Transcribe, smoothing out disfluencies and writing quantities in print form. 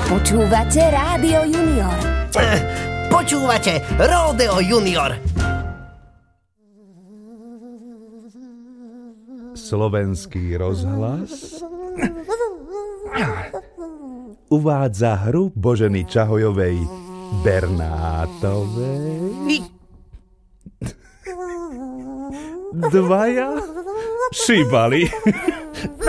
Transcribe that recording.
Počúvate Rádio Junior. Počúvate Ródeo Junior. Slovenský rozhlas uvádza hru Boženy Čahojovej Bernátovej. Dvaja šíbali.